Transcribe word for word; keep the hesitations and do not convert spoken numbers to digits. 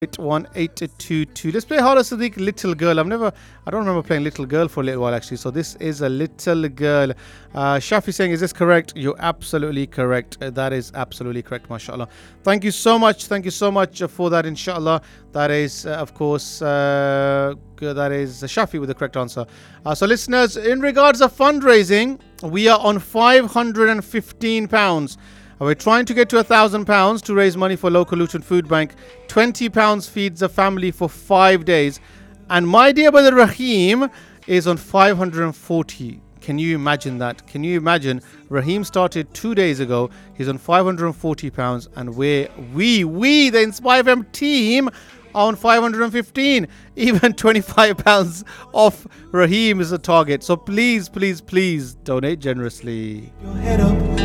eight one eight two two. Let's play Hala Sadiq, Little Girl. I've never, I don't remember playing Little Girl for a little while actually. So this is a Little Girl. Uh, Shafi saying, is this correct? You're absolutely correct. Uh, that is absolutely correct, mashallah. Thank you so much. Thank you so much for that, inshallah. That is, uh, of course, uh, that is Shafi with the correct answer. Uh, so listeners, in regards of fundraising, we are on five hundred fifteen pounds. We're trying to get to a thousand pounds to raise money for local Luton Food Bank. Twenty pounds feeds a family for five days, and my dear brother Rahim is on five hundred forty. Can you imagine that? Can you imagine? Rahim started two days ago. He's on five hundred forty pounds, and we're, we we the Inspire F M team are on five hundred fifteen. Even twenty-five pounds off Rahim is a target. So please, please, please donate generously. Your head up.